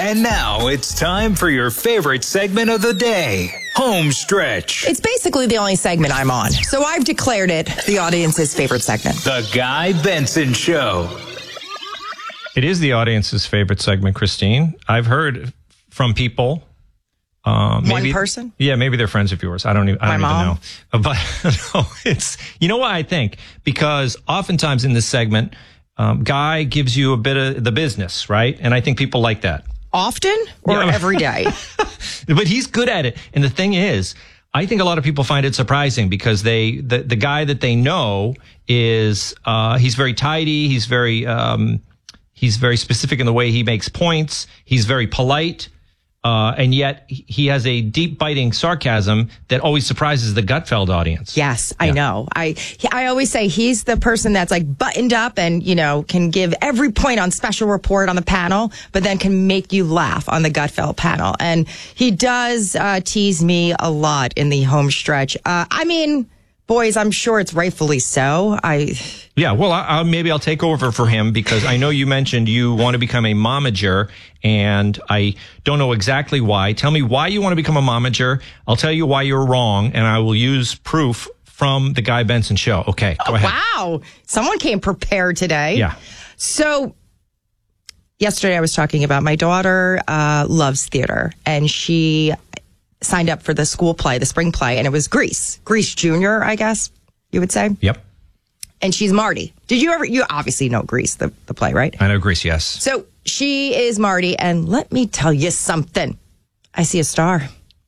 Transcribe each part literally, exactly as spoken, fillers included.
And now it's time for your favorite segment of the day, Home Stretch. It's basically the only segment I'm on, so I've declared it the audience's favorite segment. The Guy Benson Show. It is the audience's favorite segment, Christine. I've heard from people. Uh, maybe, One person? Yeah, maybe they're friends of yours. I don't even, I don't My even mom? know. Uh, But no, it's, you know what I think? Because oftentimes in this segment, um, Guy gives you a bit of the business, right? And I think people like that. Often or Yeah. every day? But he's good at it. And the thing is, I think a lot of people find it surprising because they, the, the guy that they know is, uh, he's very tidy. He's very, um, he's very specific in the way he makes points. He's very polite. Uh, and yet he has a deep biting sarcasm that always surprises the Gutfeld audience. Yes, I Yeah. know. I he- I always say he's the person that's like buttoned up and, you know, can give every point on special report on the panel, but then can make you laugh on the Gutfeld panel. And he does uh, tease me a lot in the home stretch. Uh, I mean, boys, I'm sure it's rightfully so. I Yeah, well, I, I, maybe I'll take over for him because I know you mentioned you want to become a momager, and I don't know exactly why. Tell me why you want to become a momager. I'll tell you why you're wrong, and I will use proof from the Guy Benson Show. Okay, go ahead. Wow, someone came prepared today. Yeah. So yesterday I was talking about my daughter uh, loves theater, and she signed up for the school play, the spring play, and it was Grease. Grease Junior, I guess you would say. Yep. And she's Marty. Did you ever, you obviously know Grease, the, the play, right? I know Grease, yes. So she is Marty, and let me tell you something. I see a star.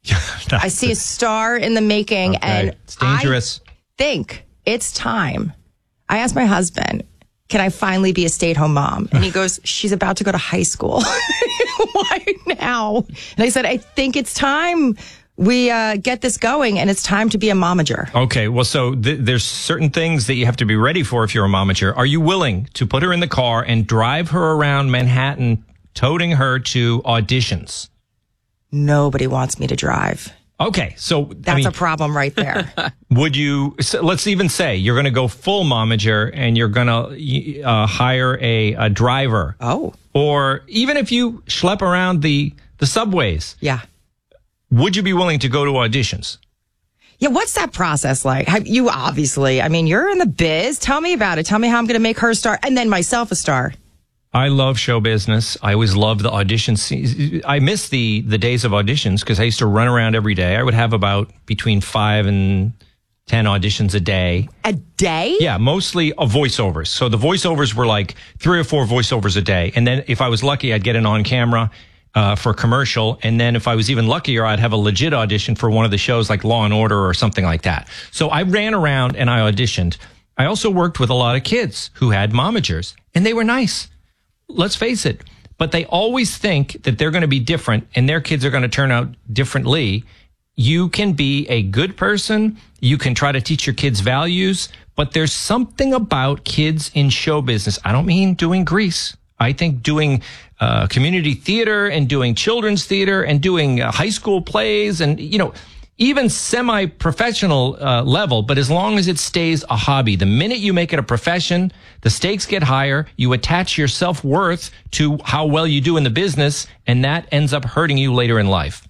I see a star in the making, Okay. and It's dangerous. I think it's time. I asked my husband, can I finally be a stay-at-home mom? And he goes, she's about to go to high school. Why now? And I said, I think it's time we uh, get this going, and it's time to be a momager. Okay, well, so th- there's certain things that you have to be ready for if you're a momager. Are you willing to put her in the car and drive her around Manhattan, toting her to auditions? Nobody wants me to drive. Okay, so That's I mean, a problem right there. would you? So let's even say you're going to go full momager and you're going to uh, hire a, a driver. Oh, Or even if you schlep around the the subways, yeah. would you be willing to go to auditions? Yeah, what's that process like? Have you obviously, I mean, you're in the biz. Tell me about it. Tell me how I'm going to make her a star and then myself a star. I love show business. I always loved the auditions. I miss the the days of auditions because I used to run around every day. I would have about between five and ten auditions a day. A day? Yeah, mostly uh, voiceovers. So the voiceovers were like three or four voiceovers a day. And then if I was lucky, I'd get an on camera uh, for a commercial. And then if I was even luckier, I'd have a legit audition for one of the shows like Law and Order or something like that. So I ran around and I auditioned. I also worked with a lot of kids who had momagers, and they were nice. Let's face it. But they always think that they're going to be different and their kids are going to turn out differently. You can be a good person. You can try to teach your kids values, but there's something about kids in show business. I don't mean doing Grease. I think doing uh, community theater and doing children's theater and doing uh, high school plays and, you know, even semi-professional uh, level, but as long as it stays a hobby. The minute you make it a profession, the stakes get higher. You attach your self-worth to how well you do in the business, and that ends up hurting you later in life.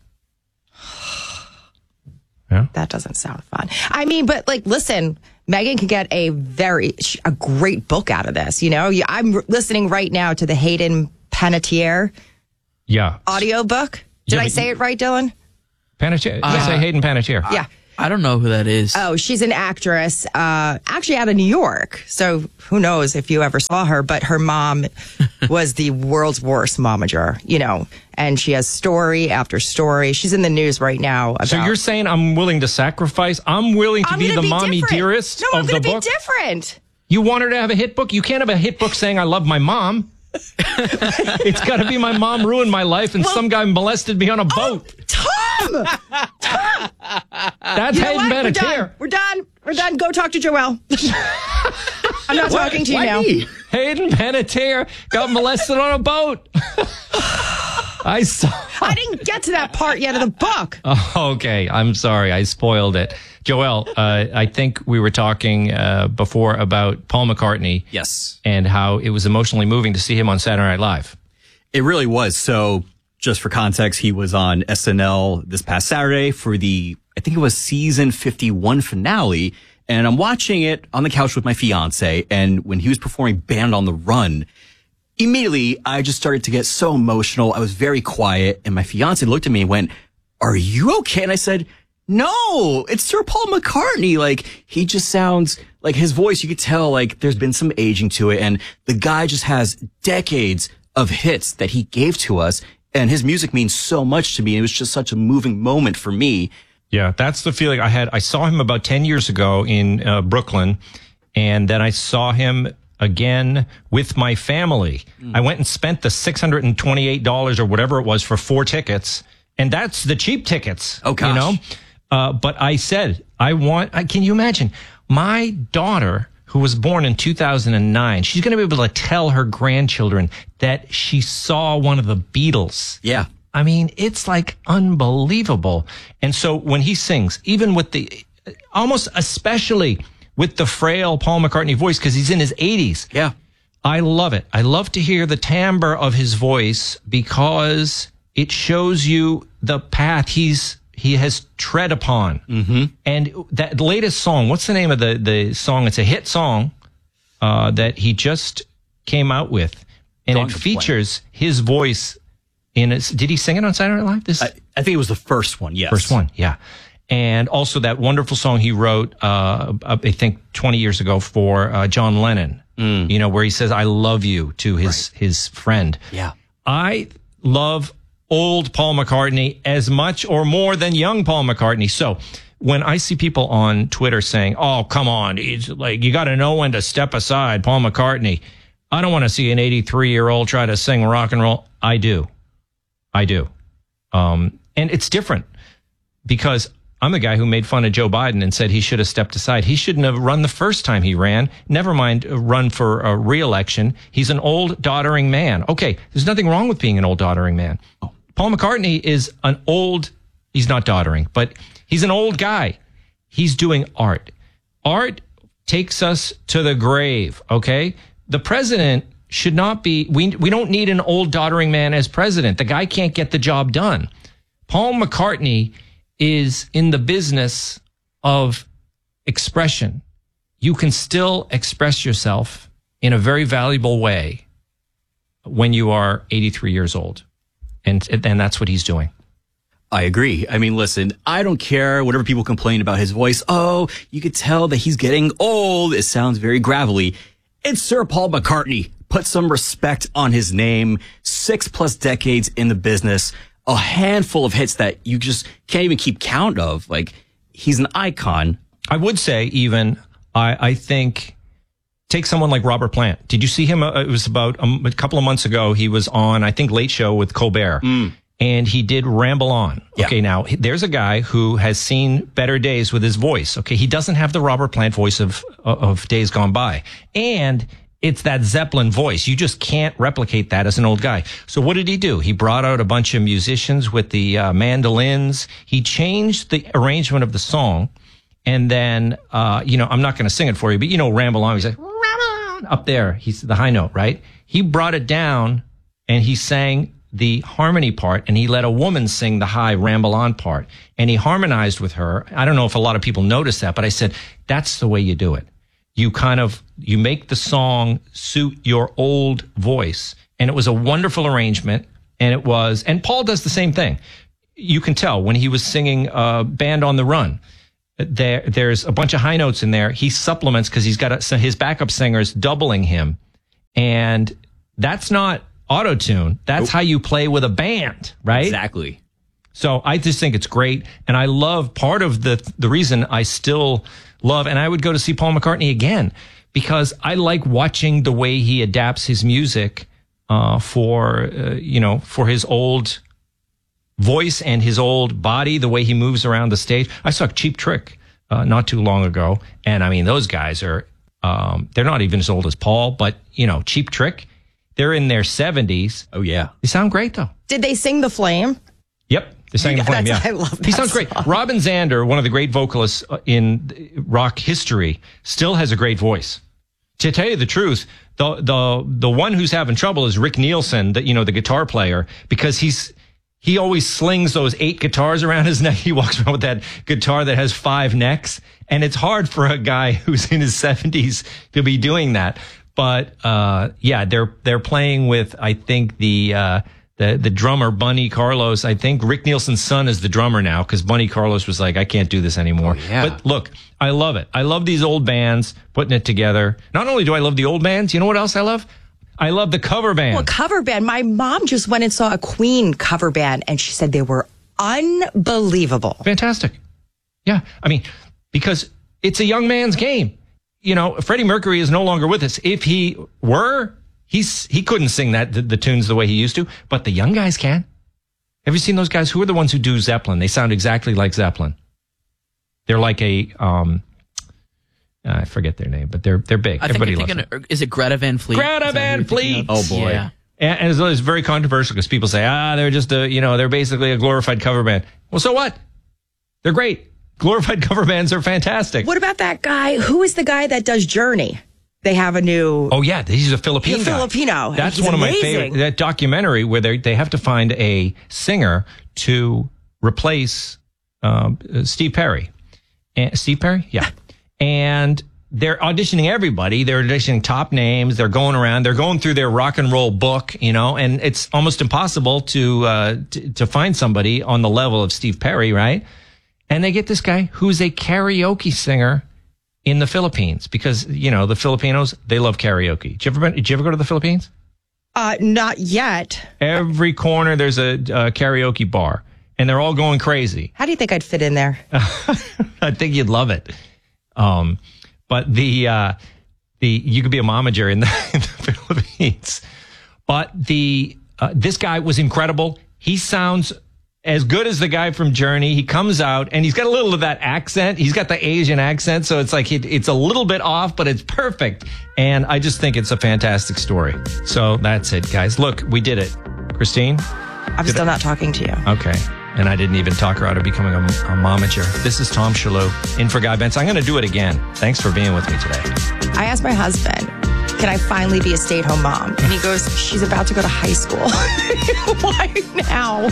Yeah. That doesn't sound fun. I mean, but like, listen, Megan can get a very, a great book out of this. You know, I'm listening right now to the Hayden Panettiere Yeah. audiobook. Did Yeah, I but say you- it right, Dylan? Panettiere. I say Hayden Panettiere. Yeah. I don't know who that is. Oh, she's an actress, uh, actually out of New York. So who knows if you ever saw her, but her mom was the world's worst momager, you know, and she has story after story. She's in the news right now. About, So you're saying I'm willing to sacrifice? I'm willing to I'm be gonna the be mommy different. dearest No, I'm of the gonna be book? different. You want her to have a hit book? You can't have a hit book saying I love my mom. It's got to be my mom ruined my life and Well- some guy molested me on a boat. Tom! That's You know Hayden what? We're done. Panettiere. We're done. We're done. Go talk to Joelle. I'm not talking to you Why now. me? Hayden Panettiere got molested on a boat. I saw. I didn't get to that part yet of the book. Oh, okay, I'm sorry. I spoiled it. Joelle, uh, I think we were talking uh, before about Paul McCartney. Yes. And how it was emotionally moving to see him on Saturday Night Live. It really was. So just for context, he was on S N L this past Saturday for the, I think it was season fifty-one finale. And I'm watching it on the couch with my fiance. And when he was performing Band on the Run, immediately I just started to get so emotional. I was very quiet. And my fiance looked at me and went, "Are you okay?" And I said, "No, it's Sir Paul McCartney." Like, he just sounds like his voice, you could tell like there's been some aging to it. And the guy just has decades of hits that he gave to us. And his music means so much to me. It was just such a moving moment for me. Yeah, that's the feeling I had. I saw him about ten years ago in uh, Brooklyn, and then I saw him again with my family. Mm. I went and spent the six hundred twenty-eight dollars or whatever it was for four tickets, and that's the cheap tickets. Oh, gosh. You know? Uh, but I said, I want, I, can you imagine? My daughter, who was born in two thousand nine, she's going to be able to tell her grandchildren that she saw one of the Beatles. Yeah. I mean, it's like unbelievable. And so when he sings, even with the, almost especially with the frail Paul McCartney voice, because he's in his eighties. Yeah. I love it. I love to hear the timbre of his voice because it shows you the path he's, he has tread upon. Mm-hmm. And that latest song, what's the name of the, the song? It's a hit song, uh, that he just came out with. And Dog it features his voice. In it. Did he sing it on Saturday Night Live? This I, I think it was the first one. Yes, first one. Yeah, and also that wonderful song he wrote, uh, I think twenty years ago for uh, John Lennon. Mm. You know, where he says "I love you" to his right. his friend. Yeah, I love old Paul McCartney as much or more than young Paul McCartney. So when I see people on Twitter saying, "Oh, come on, it's like you got to know when to step aside, Paul McCartney," I don't want to see an eighty-three year old try to sing rock and roll. I do. I do. Um, and it's different because I'm the guy who made fun of Joe Biden and said he should have stepped aside. He shouldn't have run the first time he ran. Never mind run for a re-election. He's an old, doddering man. Okay, there's nothing wrong with being an old, doddering man. Oh. Paul McCartney is an old, he's not doddering, but he's an old guy. He's doing art. Art takes us to the grave, okay? The president should not be, we we don't need an old doddering man as president. The guy can't get the job done. Paul McCartney is in the business of expression. You can still express yourself in a very valuable way when you are eighty-three years old. And, and that's what he's doing. I agree. I mean, listen, I don't care whatever people complain about his voice. Oh, you could tell that he's getting old. It sounds very gravelly. It's Sir Paul McCartney. Put some respect on his name. Six plus decades in the business. A handful of hits that you just can't even keep count of. Like, he's an icon. I would say even, I, I think, take someone like Robert Plant. Did you see him? Uh, it was about um, a couple of months ago. He was on, I think, Late Show with Colbert. Mm. And he did Ramble On. Yeah. Okay, now, there's a guy who has seen better days with his voice. Okay, he doesn't have the Robert Plant voice of of days gone by. And it's that Zeppelin voice. You just can't replicate that as an old guy. So what did he do? He brought out a bunch of musicians with the uh, mandolins. He changed the arrangement of the song. And then, uh, you know, I'm not going to sing it for you, but you know, Ramble On. He's like, Ramble On, up there. He's the high note, right? He brought it down and he sang the harmony part, and he let a woman sing the high Ramble On part, and he harmonized with her. I don't know if a lot of people noticed that, but I said, that's the way you do it. You kind of, you make the song suit your old voice. And it was a wonderful arrangement. And it was, and Paul does the same thing. You can tell when he was singing uh, Band on the Run, there, there's a bunch of high notes in there. He supplements because he's got a, so his backup singers doubling him. And that's not auto-tune. That's nope. how you play with a band, right? Exactly. So I just think it's great. And I love part of the the reason I still love, and I would go to see Paul McCartney again, because I like watching the way he adapts his music uh, for, uh, you know, for his old voice and his old body, the way he moves around the stage. I saw Cheap Trick uh, not too long ago. And I mean, those guys are, um, they're not even as old as Paul, but, you know, Cheap Trick, they're in their seventies. Oh, yeah. They sound great, though. Did they sing The Flame? Yep. They sang yeah, The Flame, yeah. I love that He sounds song. great. Robin Zander, one of the great vocalists in rock history, still has a great voice. To tell you the truth, the the the one who's having trouble is Rick Nielsen, the, you know, the guitar player, because he's he always slings those eight guitars around his neck. He walks around with that guitar that has five necks. And it's hard for a guy who's in his seventies to be doing that. But, uh, yeah, they're, they're playing with, I think, the, uh, the, the drummer, Bunny Carlos. I think Rick Nielsen's son is the drummer now because Bunny Carlos was like, I can't do this anymore. Oh, yeah. But look, I love it. I love these old bands putting it together. Not only do I love the old bands, you know what else I love? I love the cover band. Well, cover band. My mom just went and saw a Queen cover band, and she said they were unbelievable. Fantastic. Yeah. I mean, because it's a young man's game. You know, Freddie Mercury is no longer with us. If he were, he's he couldn't sing that the, the tunes the way he used to, but the young guys can. Have you seen those guys? Who are the ones who do Zeppelin? They sound exactly like Zeppelin. They're like a um I forget their name, but they're they're big. I Everybody think loves thinking, them. Is it Greta Van Fleet? Greta Van Fleet. Oh boy. Yeah. And, and it's, it's very controversial because people say, ah, they're just a, you know, they're basically a glorified cover band. Well, so what? They're great. Glorified cover bands are fantastic. What about that guy? Who is the guy that does Journey? They have a new... Oh, yeah. He's a Filipino He's a guy. Filipino. That's He's one of my amazing. favorite. That documentary where they, they have to find a singer to replace um, Steve Perry. And, Steve Perry? Yeah. And they're auditioning everybody. They're auditioning top names. They're going around. They're going through their rock and roll book, you know, and it's almost impossible to, uh, to, to find somebody on the level of Steve Perry, right? And they get this guy who's a karaoke singer in the Philippines because, you know, the Filipinos, they love karaoke. Did you ever, did you ever go to the Philippines? Uh, not yet. Every corner, there's a, a karaoke bar and they're all going crazy. How do you think I'd fit in there? I think you'd love it. Um, but the, uh, the, you could be a momager in the, in the Philippines, but the, uh, this guy was incredible. He sounds as good as the guy from Journey. He comes out and he's got a little of that accent. He's got the Asian accent. So it's like, it, it's a little bit off, but it's perfect. And I just think it's a fantastic story. So that's it, guys. Look, we did it. Christine? I'm still not talking to you. Okay. And I didn't even talk her out of becoming a, a momager. This is Tom Shalhoub in for Guy Benson. I'm going to do it again. Thanks for being with me today. I asked my husband, can I finally be a stay-at-home mom? And he goes, she's about to go to high school. Why now?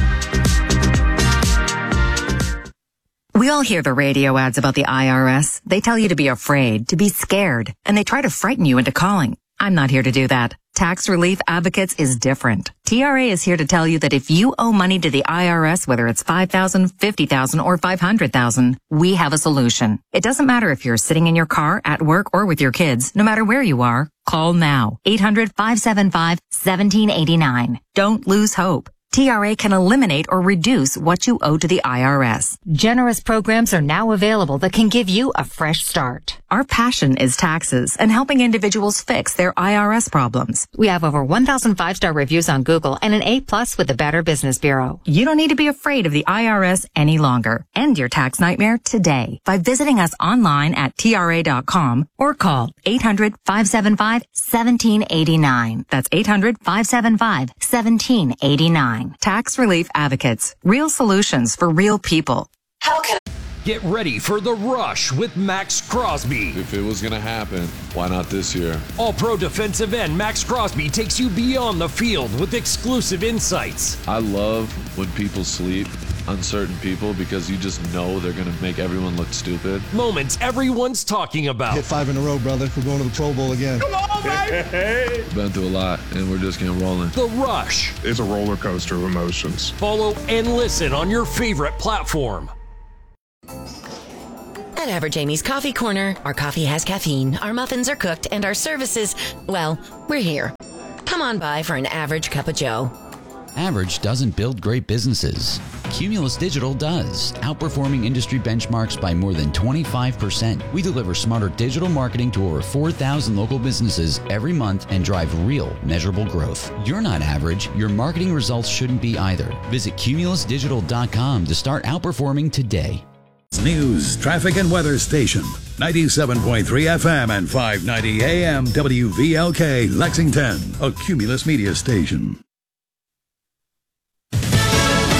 We all hear the radio ads about the I R S. They tell you to be afraid, to be scared, and they try to frighten you into calling. I'm not here to do that. Tax Relief Advocates is different. T R A is here to tell you that if you owe money to the I R S, whether it's five thousand dollars, fifty thousand dollars, or five hundred thousand dollars, we have a solution. It doesn't matter if you're sitting in your car, at work, or with your kids. No matter where you are, call now. eight hundred, five seven five, one seven eight nine. Don't lose hope. T R A can eliminate or reduce what you owe to the I R S. Generous programs are now available that can give you a fresh start. Our passion is taxes and helping individuals fix their I R S problems. We have over one thousand five-star reviews on Google and an A plus with the Better Business Bureau. You don't need to be afraid of the I R S any longer. End your tax nightmare today by visiting us online at T R A dot com or call eight hundred, five seven five, one seven eight nine. That's eight hundred, five seven five, one seven eight nine. Tax Relief Advocates. Real solutions for real people. How can Get ready for The Rush with Max Crosby. If it was going to happen, why not this year? All-Pro defensive end Max Crosby takes you beyond the field with exclusive insights. I love when people sleep, uncertain people, because you just know they're going to make everyone look stupid. Moments everyone's talking about. Hit five in a row, brother. We're going to the Pro Bowl again. Come on, baby! Been through a lot, and we're just getting rolling. The Rush. It's a roller coaster of emotions. Follow and listen on your favorite platform. At Average Amy's Coffee Corner, our coffee has caffeine, our muffins are cooked, and our services, well, we're here. Come on by for an average cup of joe. Average doesn't build great businesses. Cumulus Digital does, outperforming industry benchmarks by more than twenty-five percent. We deliver smarter digital marketing to over four thousand local businesses every month and drive real, measurable growth. You're not average. Your marketing results shouldn't be either. Visit cumulus digital dot com to start outperforming today. News, traffic, and weather station. ninety-seven point three F M and five ninety A M W V L K, Lexington, a Cumulus media station. Castro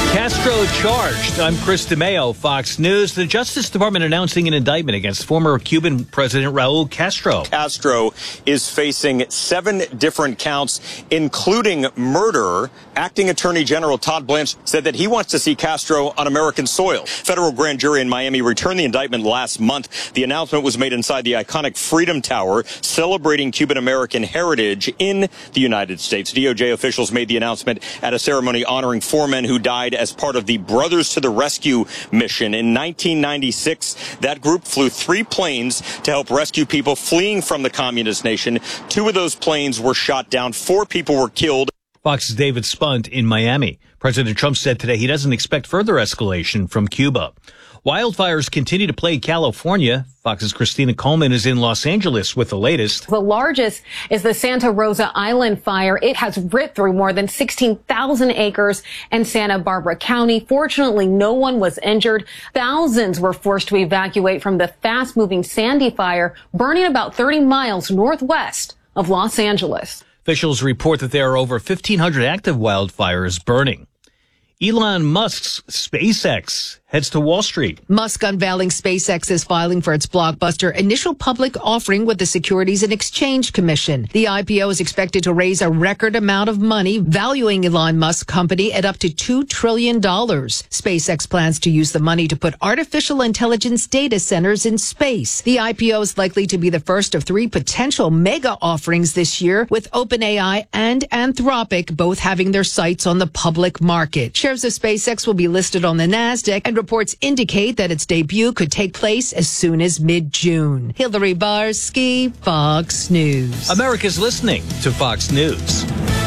Castro charged. I'm Chris DeMeo, Fox News. The Justice Department announcing an indictment against former Cuban President Raul Castro. Castro is facing seven different counts, including murder. Acting Attorney General Todd Blanche said that he wants to see Castro on American soil. Federal grand jury in Miami returned the indictment last month. The announcement was made inside the iconic Freedom Tower, celebrating Cuban American heritage in the United States. D O J officials made the announcement at a ceremony honoring four men who died as part of the Brothers to the Rescue mission. In nineteen ninety-six, that group flew three planes to help rescue people fleeing from the communist nation. Two of those planes were shot down. Four people were killed. Fox's David Spunt in Miami. President Trump said today he doesn't expect further escalation from Cuba. Wildfires continue to plague California. Fox's Christina Coleman is in Los Angeles with the latest. The largest is the Santa Rosa Island fire. It has ripped through more than sixteen thousand acres in Santa Barbara County. Fortunately, no one was injured. Thousands were forced to evacuate from the fast-moving Sandy fire, burning about thirty miles northwest of Los Angeles. Officials report that there are over fifteen hundred active wildfires burning. Elon Musk's SpaceX heads to Wall Street. Musk unveiling SpaceX is filing for its blockbuster initial public offering with the Securities and Exchange Commission. The I P O is expected to raise a record amount of money, valuing Elon Musk's company at up to two trillion dollars. SpaceX plans to use the money to put artificial intelligence data centers in space. The I P O is likely to be the first of three potential mega offerings this year, with OpenAI and Anthropic both having their sights on the public market. Shares of SpaceX will be listed on the NASDAQ, and reports indicate that its debut could take place as soon as mid-June. Hillary Barsky, Fox News. America's listening to Fox News.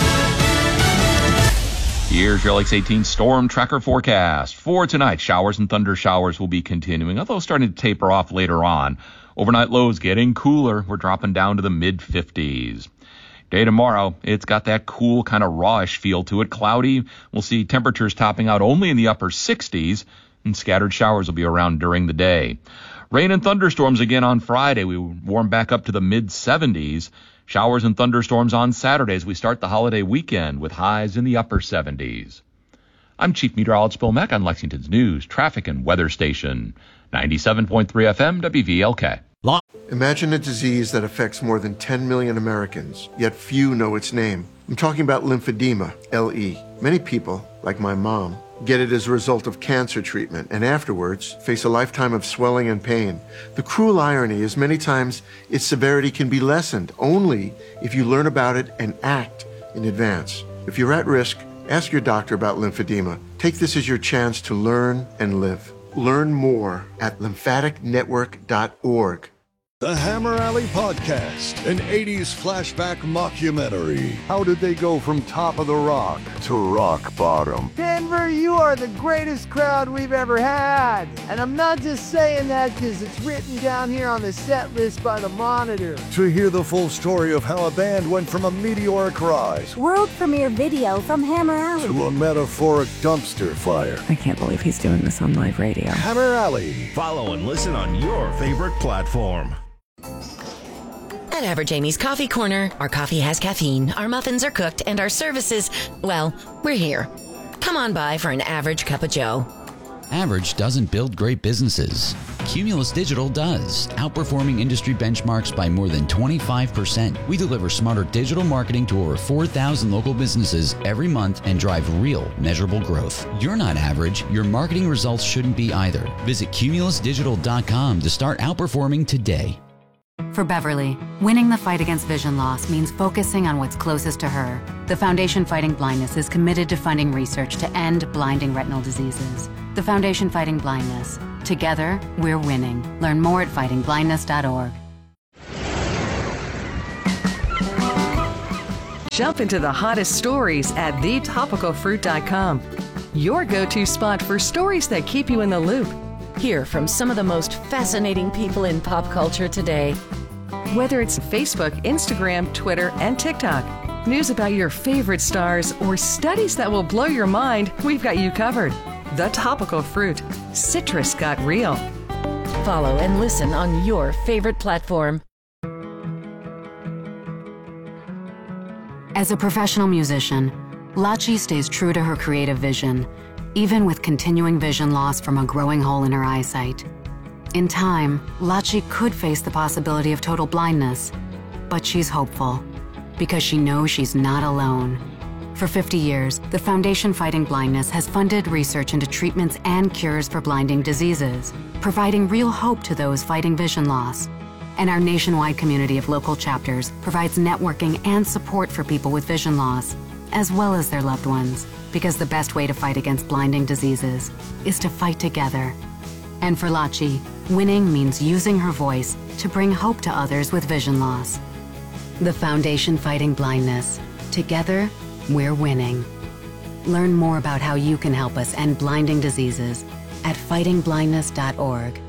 Here's your L X eighteen storm tracker forecast. For tonight, showers and thunder showers will be continuing, although starting to taper off later on. Overnight lows getting cooler. We're dropping down to the mid fifties. Day tomorrow, it's got that cool kind of rawish feel to it. Cloudy. We'll see temperatures topping out only in the upper sixties, and scattered showers will be around during the day. Rain and thunderstorms again on Friday. We warm back up to the mid seventies. Showers and thunderstorms on Saturday as we start the holiday weekend with highs in the upper seventies. I'm Chief Meteorologist Bill Mack on Lexington's News, Traffic and Weather Station, ninety-seven point three F M W V L K. Imagine a disease that affects more than ten million Americans, yet few know its name. I'm talking about lymphedema, L E. Many people, like my mom, get it as a result of cancer treatment and afterwards face a lifetime of swelling and pain. The cruel irony is many times its severity can be lessened only if you learn about it and act in advance. If you're at risk, ask your doctor about lymphedema. Take this as your chance to learn and live. Learn more at lymphatic network dot org. The Hammer Alley Podcast, an eighties flashback mockumentary. How did they go from top of the rock to rock bottom? Denver, you are the greatest crowd we've ever had. And I'm not just saying that because it's written down here on the set list by the Monitor. To hear the full story of how a band went from a meteoric rise, world premiere video from Hammer Alley, to a metaphoric dumpster fire. I can't believe he's doing this on live radio. Hammer Alley. Follow and listen on your favorite platform. At Average Amy's Coffee Corner, our coffee has caffeine, our muffins are cooked, and our services, well, we're here. Come on by for an average cup of joe. Average doesn't build great businesses. Cumulus Digital does, outperforming industry benchmarks by more than twenty-five percent. We deliver smarter digital marketing to over four thousand local businesses every month and drive real, measurable growth. You're not average. Your marketing results shouldn't be either. Visit cumulus digital dot com to start outperforming today. For Beverly, winning the fight against vision loss means focusing on what's closest to her. The Foundation Fighting Blindness is committed to funding research to end blinding retinal diseases. The Foundation Fighting Blindness. Together, we're winning. Learn more at fighting blindness dot org. Jump into the hottest stories at the topical fruit dot com. Your go-to spot for stories that keep you in the loop. Hear from some of the most fascinating people in pop culture today. Whether it's Facebook, Instagram, Twitter, and TikTok, news about your favorite stars, or studies that will blow your mind, we've got you covered. The Topical Fruit. Citrus got real. Follow and listen on your favorite platform. As a professional musician, Lachi stays true to her creative vision. even with continuing vision loss from a growing hole in her eyesight. In time, Lachi could face the possibility of total blindness, but she's hopeful because she knows she's not alone. For fifty years, the Foundation Fighting Blindness has funded research into treatments and cures for blinding diseases, providing real hope to those fighting vision loss. And our nationwide community of local chapters provides networking and support for people with vision loss, as well as their loved ones, because the best way to fight against blinding diseases is to fight together. And for Lachi, winning means using her voice to bring hope to others with vision loss. The Foundation Fighting Blindness. Together, we're winning. Learn more about how you can help us end blinding diseases at fighting blindness dot org.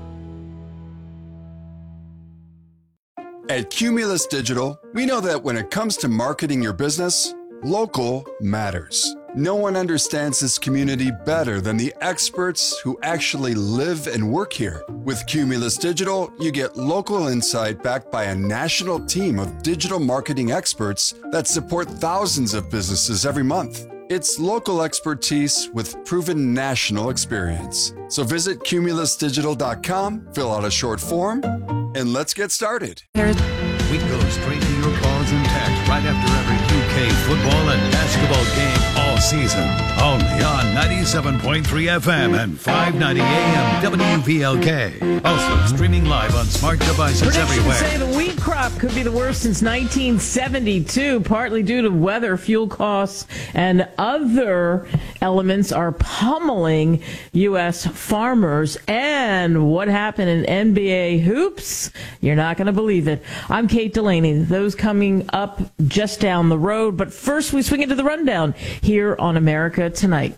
At Cumulus Digital, we know that when it comes to marketing your business, local matters. No one understands this community better than the experts who actually live and work here. With Cumulus Digital, you get local insight backed by a national team of digital marketing experts that support thousands of businesses every month. It's local expertise with proven national experience. So visit cumulus digital dot com, fill out a short form, and let's get started. We go straight to your calls and texts right after every U K football and basketball game all season. Only on ninety-seven point three F M and five ninety A M W V L K. Also streaming live on smart devices Predictions everywhere. say the wheat crop could be the worst since nineteen seventy-two, partly due to weather, fuel costs, and other elements are pummeling U S farmers. And what happened in N B A hoops? You're not going to believe it. I'm Kate Delaney. Those coming up just down the road. But first, we swing into the rundown here on America Tonight.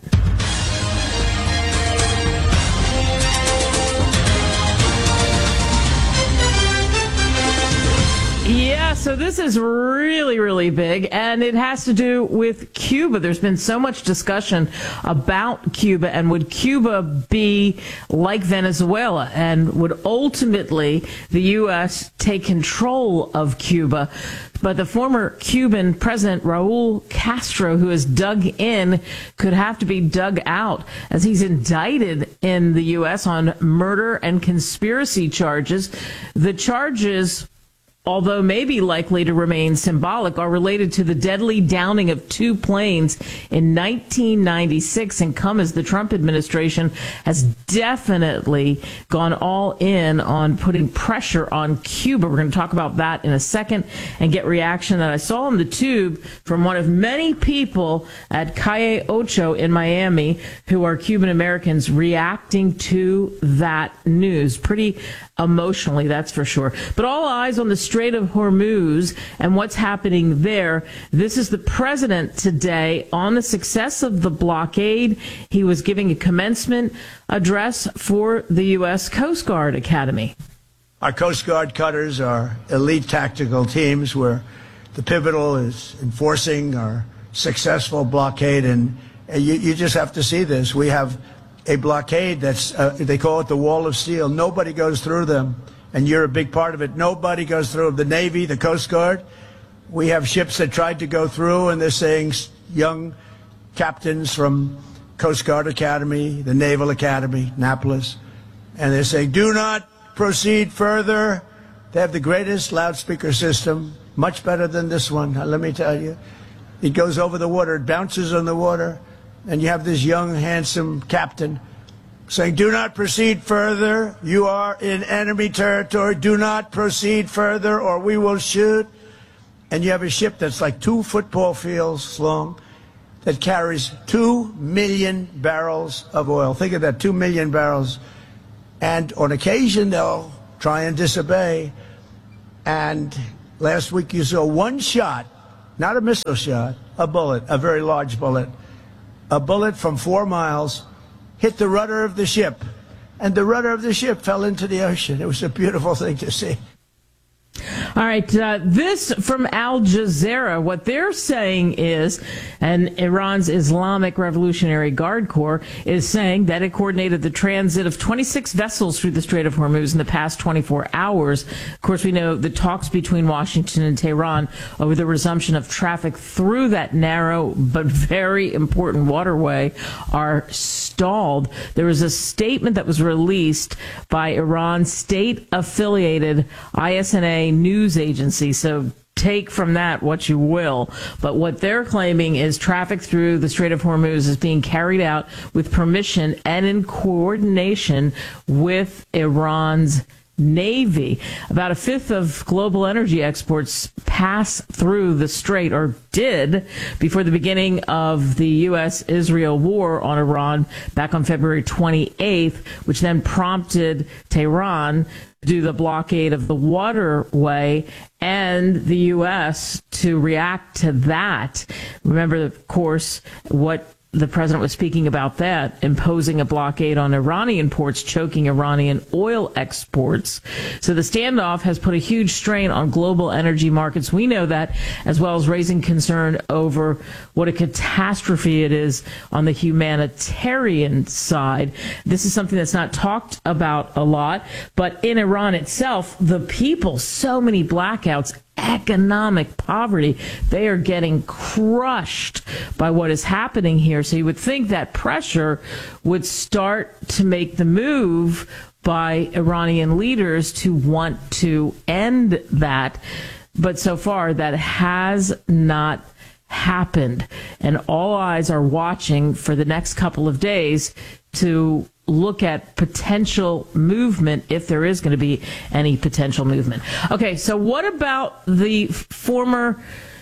Yeah, so this is really, really big, and it has to do with Cuba. There's been so much discussion about Cuba, and would Cuba be like Venezuela, and would ultimately the U S take control of Cuba? But the former Cuban president, Raul Castro, who is dug in, could have to be dug out as he's indicted in the U S on murder and conspiracy charges. The charges, although maybe likely to remain symbolic, are related to the deadly downing of two planes in nineteen ninety-six and come as the Trump administration has definitely gone all in on putting pressure on Cuba. We're going to talk about that in a second and get reaction that I saw on the tube from one of many people at Calle Ocho in Miami who are Cuban Americans reacting to that news. Pretty emotionally, that's for sure. But all eyes on the Strait of Hormuz and what's happening there. This is the president today on the success of the blockade. He was giving a commencement address for the U S Coast Guard Academy. Our Coast Guard cutters are elite tactical teams where the pivotal is enforcing our successful blockade. And you, you just have to see this. We have a blockade that's, uh, they call it the wall of steel. Nobody goes through them, and you're a big part of it. Nobody goes through the Navy, the Coast Guard. We have ships that tried to go through, and they're saying young captains from Coast Guard Academy, the Naval Academy, Annapolis, and they're saying, do not proceed further. They have the greatest loudspeaker system, much better than this one, let me tell you. It goes over the water, it bounces on the water. And you have this young, handsome captain saying, do not proceed further. You are in enemy territory. Do not proceed further or we will shoot. And you have a ship that's like two football fields long that carries two million barrels of oil. Think of that, two million barrels. And on occasion, they'll try and disobey. And last week you saw one shot, not a missile shot, a bullet, a very large bullet. A bullet from four miles hit the rudder of the ship, and the rudder of the ship fell into the ocean. It was a beautiful thing to see. All right, uh, this from Al Jazeera. What they're saying is, and Iran's Islamic Revolutionary Guard Corps is saying that it coordinated the transit of twenty-six vessels through the Strait of Hormuz in the past twenty-four hours. Of course, we know the talks between Washington and Tehran over the resumption of traffic through that narrow but very important waterway are stalled. There was a statement that was released by Iran's state-affiliated I S N A news agency. So take from that what you will. But what they're claiming is traffic through the Strait of Hormuz is being carried out with permission and in coordination with Iran's Navy. About a fifth of global energy exports pass through the strait, or did, before the beginning of the U S Israel war on Iran back on February twenty-eighth, which then prompted Tehran to do the blockade of the waterway and the U S to react to that. Remember, of course, what the president was speaking about, that imposing a blockade on Iranian ports, choking Iranian oil exports. So the standoff has put a huge strain on global energy markets. We know that, as well as raising concern over what a catastrophe it is on the humanitarian side. This is something that's not talked about a lot, but in Iran itself, the people, so many blackouts, economic poverty, they are getting crushed by what is happening here. So you would think that pressure would start to make the move by Iranian leaders to want to end that. But so far, that has not happened. And all eyes are watching for the next couple of days to look at potential movement, if there is going to be any potential movement. Okay, so what about the former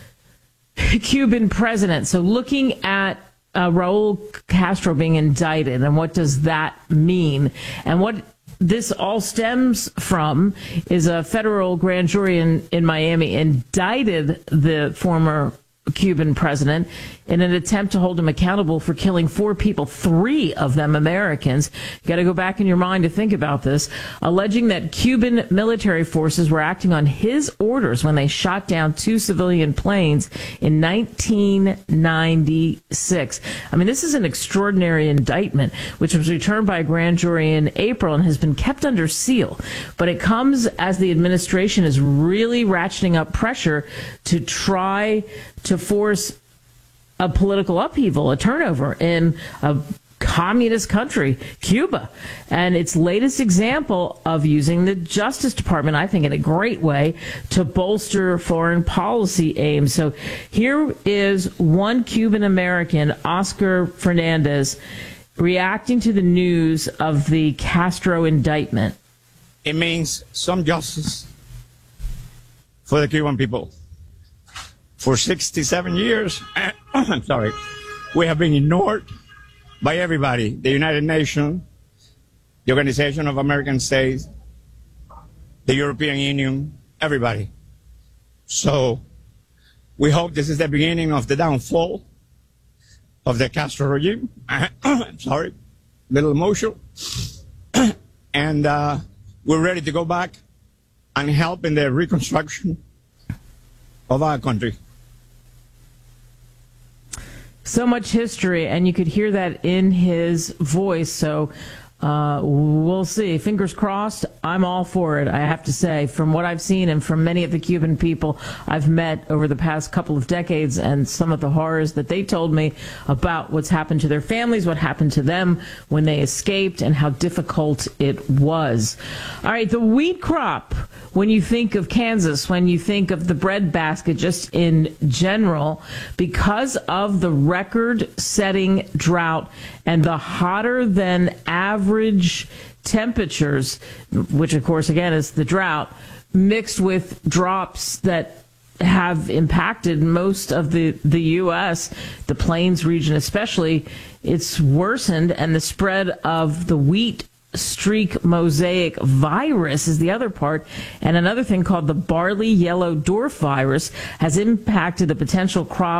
Cuban president? So looking at uh, Raul Castro being indicted, and what does that mean? And what this all stems from is a federal grand jury in, in Miami indicted the former Cuban president in an attempt to hold him accountable for killing four people, three of them Americans. You got to go back in your mind to think about this, alleging that Cuban military forces were acting on his orders when they shot down two civilian planes in nineteen ninety-six. I mean, this is an extraordinary indictment, which was returned by a grand jury in April and has been kept under seal. But it comes as the administration is really ratcheting up pressure to try to force a political upheaval, a turnover in a communist country, Cuba. And its latest example of using the Justice Department, I think, in a great way to bolster foreign policy aims. So here is one Cuban American, Oscar Fernandez, reacting to the news of the Castro indictment. It means some justice for the Cuban people. For sixty-seven years, I'm sorry, we have been ignored by everybody, the United Nations, the Organization of American States, the European Union, everybody. So we hope this is the beginning of the downfall of the Castro regime. I'm sorry, a little emotional. And uh, we're ready to go back and help in the reconstruction of our country. So much history, and you could hear that in his voice. So uh, we'll see. Fingers crossed. I'm all for it, I have to say, from what I've seen and from many of the Cuban people I've met over the past couple of decades, and some of the horrors that they told me about what's happened to their families, what happened to them when they escaped, and how difficult it was. All right, the wheat crop. When you think of Kansas, when you think of the breadbasket just in general, because of the record-setting drought and the hotter than average temperatures, which of course again is the drought, mixed with drops that have impacted most of the, the U S, the Plains region especially, it's worsened, and the spread of the wheat streak mosaic virus is the other part, and another thing called the barley yellow dwarf virus has impacted the potential crop